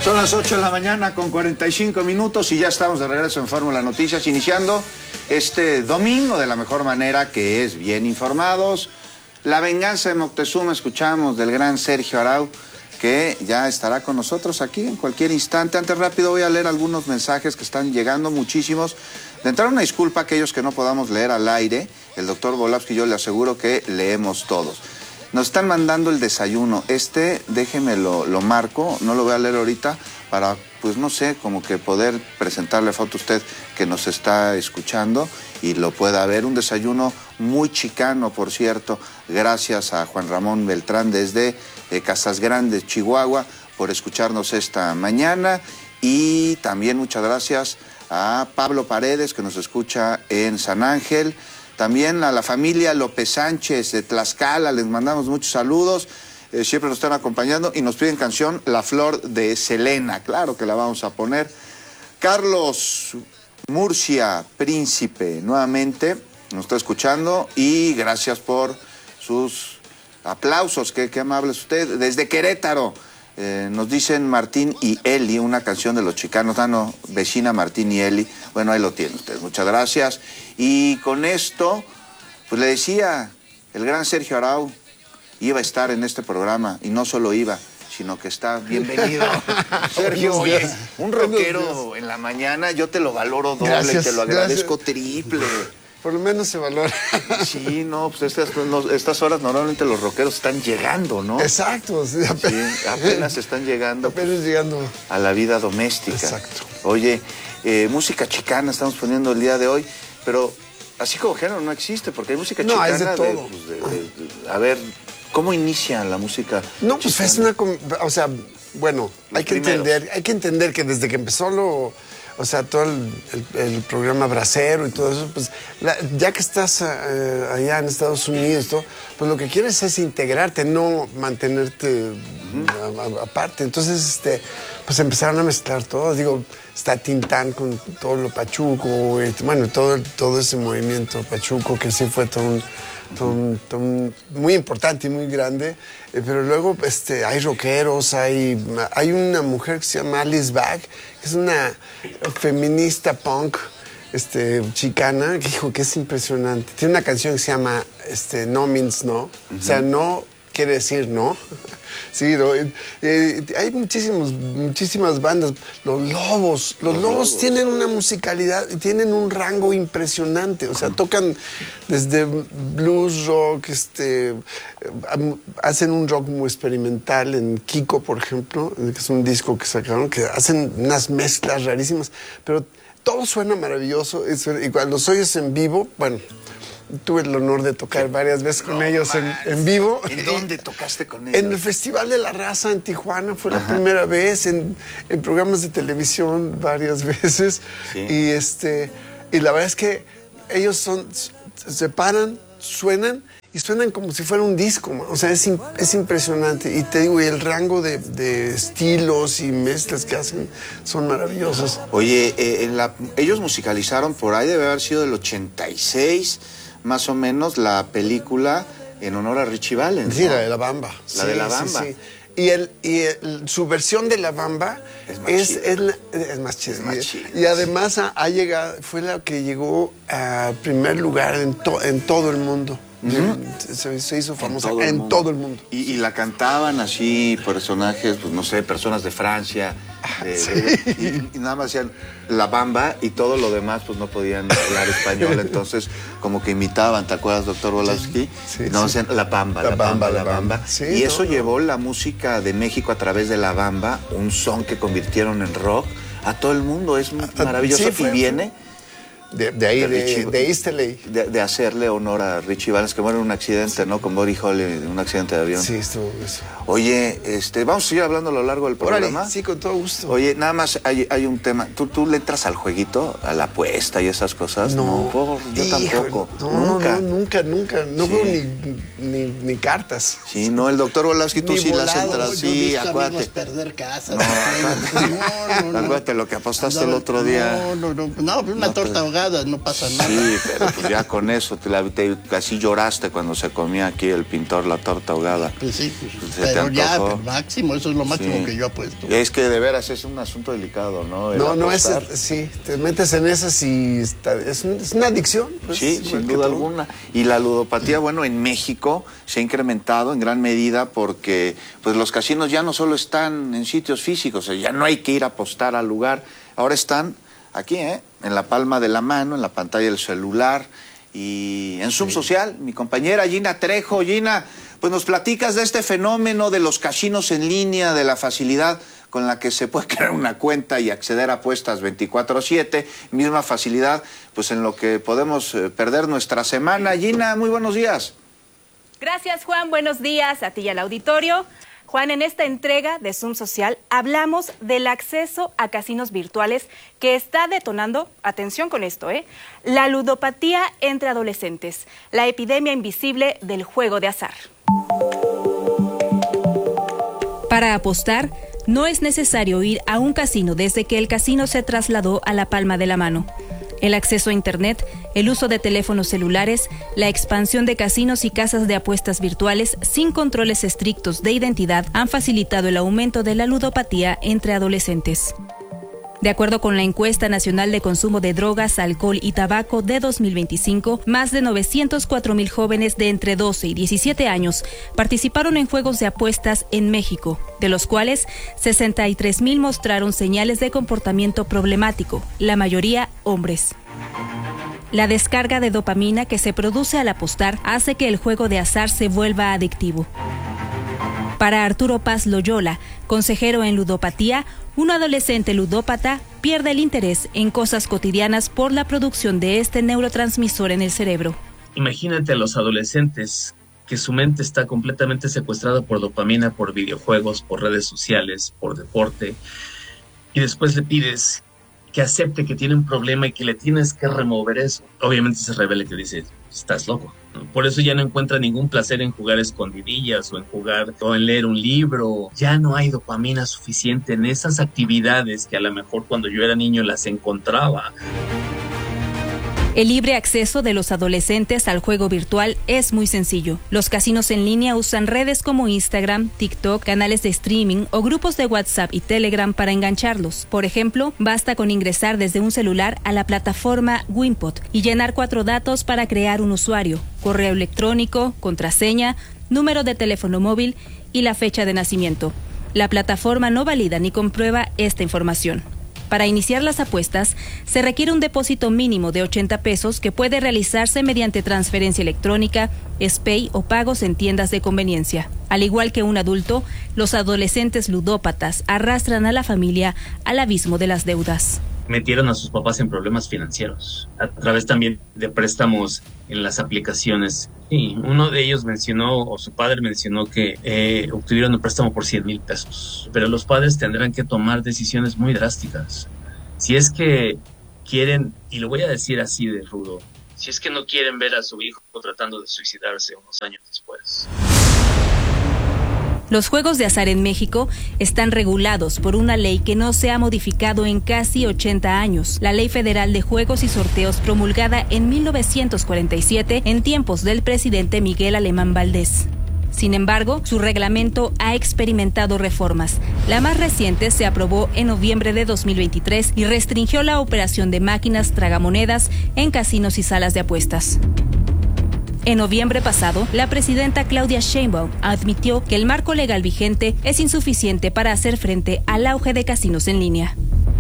Son las 8 de la mañana con 45 minutos y ya estamos de regreso en Fórmula Noticias, iniciando este domingo de la mejor manera, que es bien informados. La venganza de Moctezuma, escuchamos del gran Sergio Arau, que ya estará con nosotros aquí en cualquier instante. Antes, rápido, voy a leer algunos mensajes que están llegando, muchísimos. De entrada, una disculpa a aquellos que no podamos leer al aire. El doctor Volavsky, yo le aseguro que leemos todos. Nos están mandando el desayuno. Déjeme lo marco, no lo voy a leer ahorita, para, pues no sé, como que poder presentarle foto a usted que nos está escuchando y lo pueda ver. Un desayuno muy chicano, por cierto. Gracias a Juan Ramón Beltrán desde Casas Grandes, Chihuahua, por escucharnos esta mañana. Y también muchas gracias a Pablo Paredes, que nos escucha en San Ángel. También a la familia López Sánchez de Tlaxcala, les mandamos muchos saludos. Siempre nos están acompañando y nos piden canción La Flor de Selena. Claro que la vamos a poner. Carlos Murcia, Príncipe, nuevamente nos está escuchando y gracias por sus aplausos. Qué amable es usted. Desde Querétaro nos dicen Martín y Eli, una canción de los Chicanos. No, vecina Martín y Eli. Bueno, ahí lo tiene usted. Muchas gracias. Y con esto, pues le decía, el gran Sergio Arau iba a estar en este programa, y no solo iba, sino que está. Bienvenido. Sergio, oye, un rockero en la mañana, yo te lo valoro doble, gracias, te lo agradezco triple. Por lo menos se valora. Sí, no, pues estas horas normalmente los rockeros están llegando, ¿no? Exacto. Sí, apenas están llegando. Apenas llegando. A la vida doméstica. Exacto. Oye, música chicana estamos poniendo el día de hoy, pero así como género no existe, porque hay música chicana. No, es de todo. A ver, ¿cómo inicia la música? No, pues chicana? es una, o sea, bueno, hay que entender que desde que empezó todo el programa Bracero y todo eso, pues ya que estás allá en Estados Unidos, pues lo que quieres es integrarte, no mantenerte aparte. Entonces, pues empezaron a mezclar todo. Digo, está Tintán con todo lo pachuco, bueno, todo ese movimiento pachuco que sí fue muy importante y muy grande, pero luego hay rockeros, hay una mujer que se llama Alice Bag, que es una feminista punk chicana, que dijo que es impresionante. Tiene una canción que se llama No Means No, o sea, no quiere decir no. Sí, ¿no? Hay muchísimas bandas. Los Lobos tienen una musicalidad, tienen un rango impresionante. O sea, tocan desde blues, rock, hacen un rock muy experimental en Kiko, por ejemplo, que es un disco que sacaron, que hacen unas mezclas rarísimas, pero todo suena maravilloso. Y cuando los oyes en vivo, bueno, tuve el honor de tocar varias veces con ellos en vivo. ¿En dónde tocaste con ellos? En el Festival de la Raza en Tijuana, fue la primera vez, en programas de televisión varias veces. Sí. Y la verdad es que ellos se paran, suenan como si fuera un disco, o sea, es impresionante. Y te digo, y el rango de estilos y mezclas que hacen son maravillosos. Oye, ellos musicalizaron por ahí, debe haber sido del 86, más o menos, la película en honor a Richie Valens. Sí, ¿no? La de La Bamba. La de La Bamba. Sí. Y su versión de La Bamba es más chida. Y además fue la que llegó a primer lugar en todo el mundo. Se hizo famosa en todo el mundo. Y la cantaban así personajes, pues no sé, personas de Francia. Y nada más decían La Bamba y todo lo demás pues no podían hablar español, entonces como que imitaban, ¿te acuerdas, doctor Volavsky? Sí, no, decían La Bamba, La Bamba. Sí, y eso llevó la música de México a través de La Bamba, un son que convirtieron en rock a todo el mundo. Es maravilloso. Y viene de ahí, de East LA. De hacerle honor a Richie Valens, que muere en un accidente, ¿no? Con Buddy Holly, en un accidente de avión. Sí, estuvo eso. Oye, vamos a seguir hablando a lo largo del programa. Órale, sí, con todo gusto. Oye, nada más hay un tema. ¿Tú le entras al jueguito, a la apuesta y esas cosas? No, yo tampoco. Nunca. No juego ni cartas. Sí, no, el doctor Volavsky, tú sí las entras. Sí, acuérdate. Perder casas. No, acuérdate lo que apostaste el otro día. No, una torta ahogada. ahogada, no pasa nada. Sí, pero pues ya con eso, casi lloraste cuando se comía aquí el pintor la torta ahogada. Pues sí, pero ya, máximo, eso es lo máximo que yo apuesto. Es que de veras es un asunto delicado, ¿no? Sí, te metes en esas y es una adicción. Pues, sí, sin duda alguna. Y la ludopatía, bueno, en México se ha incrementado en gran medida porque pues los casinos ya no solo están en sitios físicos, o sea, ya no hay que ir a apostar al lugar, ahora están aquí, en la palma de la mano, en la pantalla del celular y en Zoom Social. Mi compañera Gina Trejo. Gina, pues nos platicas de este fenómeno de los casinos en línea, de la facilidad con la que se puede crear una cuenta y acceder a apuestas 24/7, misma facilidad pues en lo que podemos perder nuestra semana. Gina, muy buenos días. Gracias, Juan, buenos días a ti y al auditorio. Juan, en esta entrega de Zoom Social hablamos del acceso a casinos virtuales que está detonando, atención con esto, la ludopatía entre adolescentes, la epidemia invisible del juego de azar. Para apostar, no es necesario ir a un casino desde que el casino se trasladó a la palma de la mano. El acceso a Internet, el uso de teléfonos celulares, la expansión de casinos y casas de apuestas virtuales sin controles estrictos de identidad han facilitado el aumento de la ludopatía entre adolescentes. De acuerdo con la Encuesta Nacional de Consumo de Drogas, Alcohol y Tabaco de 2025, más de 904,000 jóvenes de entre 12 y 17 años participaron en juegos de apuestas en México, de los cuales 63,000 mostraron señales de comportamiento problemático, la mayoría hombres. La descarga de dopamina que se produce al apostar hace que el juego de azar se vuelva adictivo. Para Arturo Paz Loyola, consejero en ludopatía, un adolescente ludópata pierde el interés en cosas cotidianas por la producción de este neurotransmisor en el cerebro. Imagínate a los adolescentes que su mente está completamente secuestrada por dopamina, por videojuegos, por redes sociales, por deporte, y después le pides que acepte que tiene un problema y que le tienes que remover eso. Obviamente se revela y te dice, estás loco, ¿no? Por eso ya no encuentra ningún placer en jugar escondidillas o en leer un libro. Ya no hay dopamina suficiente en esas actividades que a lo mejor cuando yo era niño las encontraba. El libre acceso de los adolescentes al juego virtual es muy sencillo. Los casinos en línea usan redes como Instagram, TikTok, canales de streaming o grupos de WhatsApp y Telegram para engancharlos. Por ejemplo, basta con ingresar desde un celular a la plataforma Wimpot y llenar 4 datos para crear un usuario: correo electrónico, contraseña, número de teléfono móvil y la fecha de nacimiento. La plataforma no valida ni comprueba esta información. Para iniciar las apuestas, se requiere un depósito mínimo de 80 pesos que puede realizarse mediante transferencia electrónica, SPAY o pagos en tiendas de conveniencia. Al igual que un adulto, los adolescentes ludópatas arrastran a la familia al abismo de las deudas. Metieron a sus papás en problemas financieros, a través también de préstamos en las aplicaciones. Sí, uno de ellos mencionó, o su padre mencionó, que obtuvieron un préstamo por 100,000 pesos. Pero los padres tendrán que tomar decisiones muy drásticas. Si es que quieren, y lo voy a decir así de rudo, si es que no quieren ver a su hijo tratando de suicidarse unos años después. Los juegos de azar en México están regulados por una ley que no se ha modificado en casi 80 años, la Ley Federal de Juegos y Sorteos, promulgada en 1947 en tiempos del presidente Miguel Alemán Valdés. Sin embargo, su reglamento ha experimentado reformas. La más reciente se aprobó en noviembre de 2023 y restringió la operación de máquinas tragamonedas en casinos y salas de apuestas. En noviembre pasado, la presidenta Claudia Sheinbaum admitió que el marco legal vigente es insuficiente para hacer frente al auge de casinos en línea.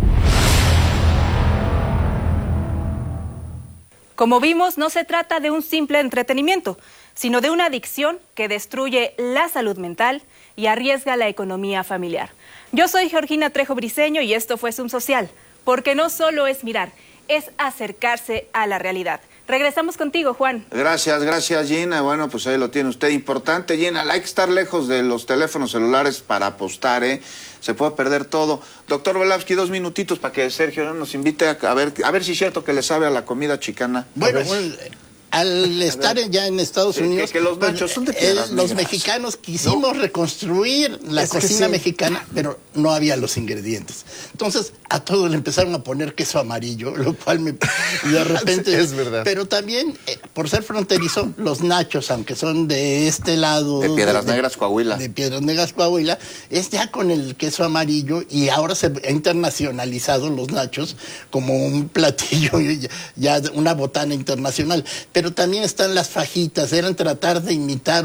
Como vimos, no se trata de un simple entretenimiento, sino de una adicción que destruye la salud mental y arriesga la economía familiar. Yo soy Georgina Trejo Briceño y esto fue Zoom Social, porque no solo es mirar, es acercarse a la realidad. Regresamos contigo, Juan. Gracias, Gina. Bueno, pues ahí lo tiene usted. Importante, Gina, hay que estar lejos de los teléfonos celulares para apostar, Se puede perder todo. Doctor Velavsky, 2 minutitos para que Sergio nos invite a ver si es cierto que le sabe a la comida chicana. Bueno, al estar ya en Estados Unidos, que los nachos son de piedras los negras. mexicanos quisimos reconstruir la cocina mexicana, pero no había los ingredientes. Entonces, a todos le empezaron a poner queso amarillo, lo cual de repente... Es verdad. Pero también, por ser fronterizo, los nachos, aunque son de este lado... De Piedras Negras, Coahuila. De Piedras Negras, Coahuila, es ya con el queso amarillo, y ahora se ha internacionalizado los nachos como un platillo, ya una botana internacional. Pero también están las fajitas, eran tratar de imitar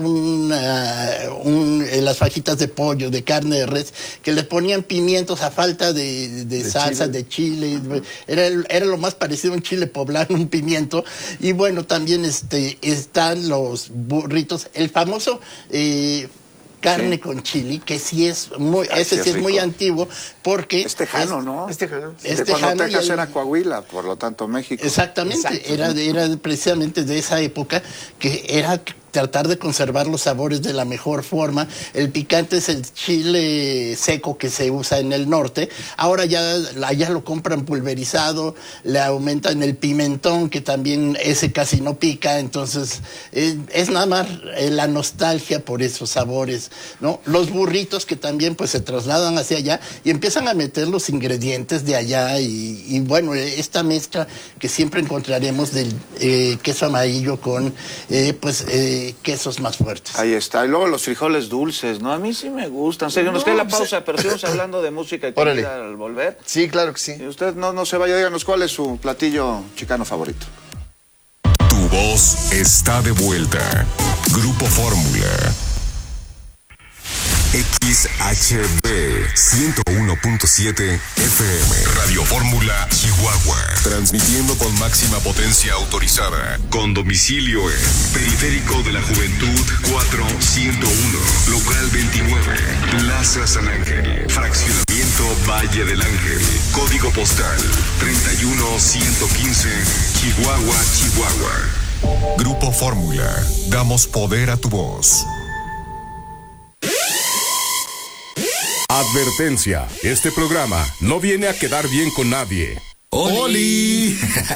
las fajitas de pollo, de carne de res, que le ponían pimientos a falta de salsa, chile. De chile. Era lo más parecido a un chile poblano, un pimiento. Y bueno, también están los burritos, el famoso... carne con chili, que sí es muy, ese sí es muy antiguo, porque... Es tejano, ¿no? Es tejano. Cuando Texas era Coahuila, por lo tanto México. Exactamente, era precisamente de esa época, que era tratar de conservar los sabores de la mejor forma. El picante es el chile seco que se usa en el norte. Ahora allá lo compran pulverizado, le aumentan el pimentón, que también ese casi no pica. Entonces, es nada más la nostalgia por esos sabores, ¿no? Los burritos, que también pues se trasladan hacia allá y empiezan a meter los ingredientes de allá. Y bueno, esta mezcla que siempre encontraremos del queso amarillo con quesos más fuertes. Ahí está. Y luego los frijoles dulces, ¿no? A mí sí me gustan. Serio, nos queda la pausa, pero seguimos hablando de música y comida al volver. Sí, claro que sí. Y usted no se vaya, díganos cuál es su platillo chicano favorito. Tu voz está de vuelta. Grupo Fórmula. XHB 101.7 FM Radio Fórmula Chihuahua, transmitiendo con máxima potencia autorizada, con domicilio en Periférico de la Juventud 4101, local 29, Plaza San Ángel, fraccionamiento Valle del Ángel, código postal 31115, Chihuahua, Chihuahua. Grupo Fórmula, damos poder a tu voz. Advertencia, este programa no viene a quedar bien con nadie. ¡Oli!